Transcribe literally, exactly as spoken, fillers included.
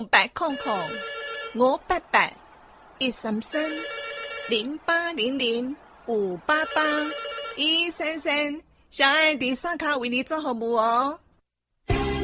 八空空五八八一三三零八零零五八八一三三，小爱的刷卡为你做服务哦。